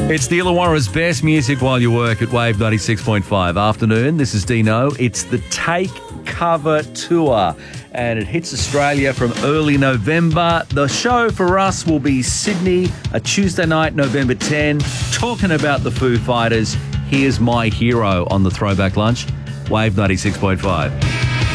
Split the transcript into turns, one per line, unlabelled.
It's the Illawarra's best music while you work at Wave 96.5. Afternoon, this is Dino. It's the Take Cover Tour and it hits Australia from early November. The show for us will be Sydney, a Tuesday night, November 10. Talking about the Foo Fighters, here's My Hero on the Throwback Lunch, Wave 96.5.